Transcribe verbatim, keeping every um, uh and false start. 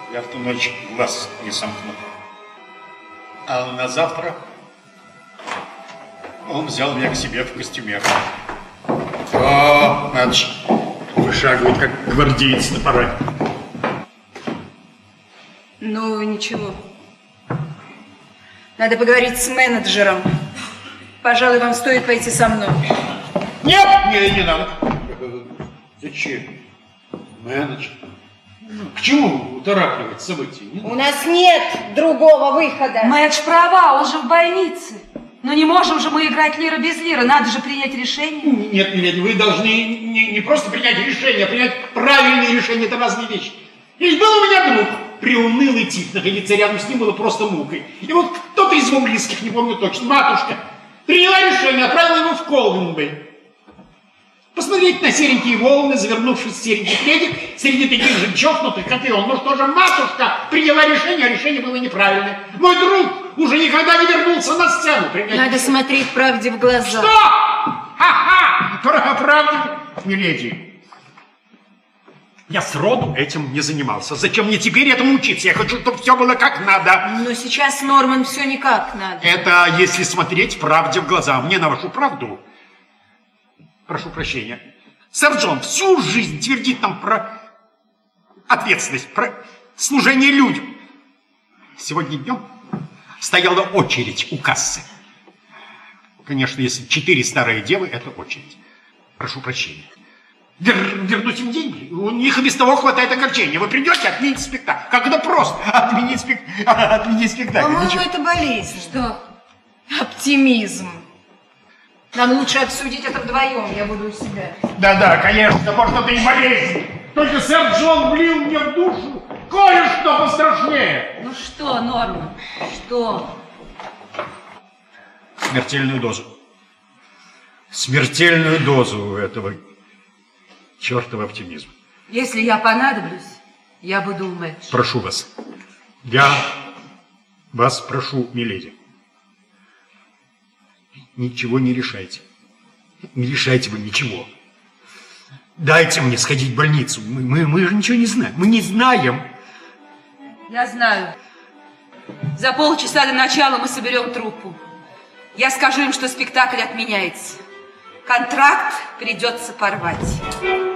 Я в ту ночь глаз не сомкнул. А на завтра он взял меня к себе в костюме. О, надо же, вышагивает, как гвардеец на параде. Ну, ничего. Надо поговорить с менеджером. Пожалуй, вам стоит пойти со мной. Нет, не, не надо. Зачем? Менеджер. К чему уторапливать события? У нас нет другого выхода. Мэдж права, он же в больнице. Но не можем же мы играть лира без лира. Надо же принять решение. Нет, нет, вы должны не, не просто принять решение, а принять правильные решения. Это разные вещи. Ведь был у меня друг, приунылый тип. Находиться рядом с ним было просто мукой. И вот кто-то из его близких, не помню точно, матушка, приняла решение, отправила его в Колвин-Бэй. Посмотреть на серенькие волны, завернувшись в серенький пледик, среди таких же чокнутых, как и он. Ну что же, матушка приняла решение, а решение было неправильное. Мой друг уже никогда не вернулся на сцену. Принять... Надо смотреть правде в глаза. Что? Ха-ха! Про правде, миледи. Я сроду этим не занимался. Зачем мне теперь этому учиться? Я хочу, чтобы все было как надо. Но сейчас, Норман, все не как надо. Это если смотреть правде в глаза. Мне на вашу правду... Прошу прощения. Сэр Джон всю жизнь твердит нам про ответственность, про служение людям. Сегодня днем стояла очередь у кассы. Конечно, если четыре старые девы, это очередь. Прошу прощения. Вер, вернуть им деньги? У них и без того хватает огорчения. Вы придете, отмените спектакль. Как это просто? Отменить, спек... отменить спектакль. По-моему, это болезнь. Что? Оптимизм. Нам лучше обсудить это вдвоем, я буду у себя. Да-да, конечно, может, это и болезнь. Только сэр Джон влил мне в душу кое-что пострашнее. Ну что, Норман, что? Смертельную дозу. Смертельную дозу этого чертова оптимизма. Если я понадоблюсь, я буду у Мэдж. Прошу вас. Я вас прошу, миледи. Ничего не решайте. Не решайте вы ничего. Дайте мне сходить в больницу. Мы, мы, мы же ничего не знаем. Мы не знаем. Я знаю. За полчаса до начала мы соберем труппу. Я скажу им, что спектакль отменяется. Контракт придется порвать.